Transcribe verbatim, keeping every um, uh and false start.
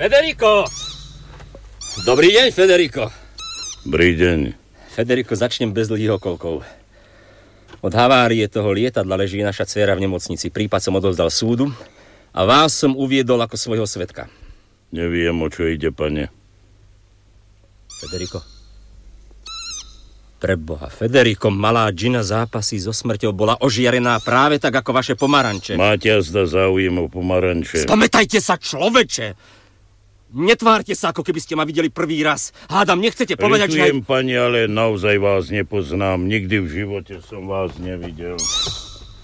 Federico! Dobrý deň, Federico. Dobrý deň. Federico, začnem bez dlhých okolkov. Od havárie toho lietadla leží naša dcéra v nemocnici. Prípad som odovzdal súdu a vás som uviedol ako svojho svedka. Neviem, o čo ide, pane. Federico. Preboha, Federico, malá Gina zápasí so smrťou, bola ožiarená práve tak, ako vaše pomaranče. Máte azda záujem o pomaranče. Spamätajte sa, človeče! Netvárte sa, ako keby ste ma videli prvý raz. Hádam, nechcete povedať, Litujem, že... pani, ale naozaj vás nepoznám. Nikdy v živote som vás nevidel.